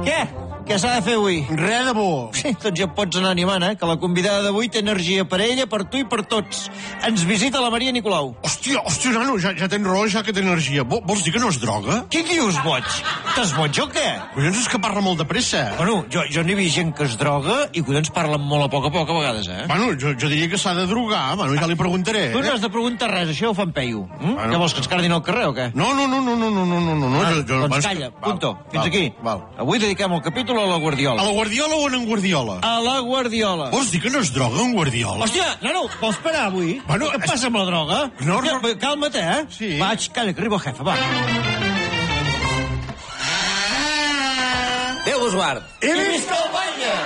Què? Què s'ha de fer avui? Res de bo. Sí, doncs ja pots anar animant, que la convidada d'avui té energia per ella, per tu i per tots. Ens visita la Maria Nicolau. Hòstia, nano, ja tens raó, ja que té energia. Vols dir que no es droga? Què dius, boig? T'has boig o què? Collons, és que parla molt de pressa. Bueno, jo n'he vist gent que es droga i collons parlen molt a poc a vegades, Bueno, jo diria que s'ha de drogar, bueno, ja li preguntaré. Tu no has de preguntar res, això ho fan peio. Bueno. Què vols, que ens cardin al carrer o què? No. Doncs calla, punto. Fins aquí. Val. Avui dediquem el capítol a la Guardiola. A la Guardiola o en Guardiola? A la Guardiola. Vols dir que no es droga en Guardiola? Hòstia, nano, vols parar avui? Bueno, Què passa amb la droga? No. Calma't, Sí. Vaig, calla, que arriba el jefe, va. Déu us guard. He vist el banya!